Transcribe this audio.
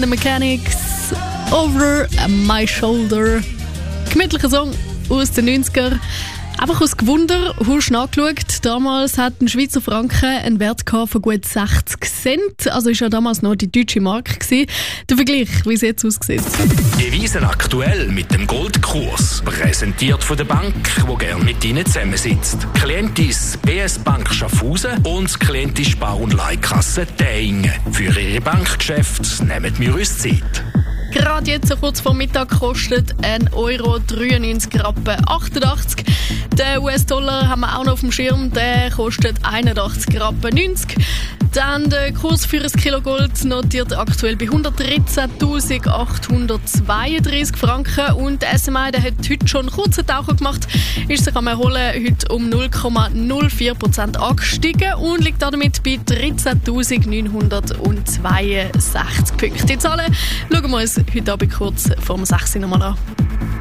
The Mechanics, Over My Shoulder. Gemütlicher Song aus den 90er. Einfach aus Gewunder, hast du nachgeschaut. Damals hat ein Schweizer Franken einen Wert von gut 60 Cent. Also war ja damals noch die deutsche Mark gewesen. Der Vergleich, wie es jetzt aussieht. Devisen aktuell mit dem Goldkurs. Präsentiert von der Bank, die gerne mit Ihnen zusammensitzt. Klientis BS Bank Schaffhausen und Klientis Spar- und Leihkasse Deingen. Für Ihre Bankgeschäfte nehmen wir uns Zeit. Gerade jetzt, so kurz vor Mittag, kostet €1,93 88. Der US-Dollar haben wir auch noch auf dem Schirm, der kostet 81,90 Rappen. Dann der Kurs für ein Kilo Gold notiert aktuell bei 113.832 Franken. Und der SMI, der hat heute schon einen kurzen Taucher gemacht, ist sich am Erholen, heute um 0,04% angestiegen und liegt damit bei 13.962 Punkten. Die Zahlen schauen wir uns heute Abend kurz vor dem 6 Uhr nochmal an.